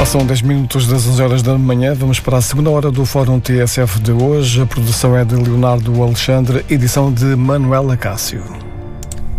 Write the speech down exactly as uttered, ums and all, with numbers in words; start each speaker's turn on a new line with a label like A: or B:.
A: Passam dez minutos das onze horas da manhã. Vamos para a segunda hora do Fórum T S F de hoje. A produção é de Leonardo Alexandre, edição de Manuela Cássio.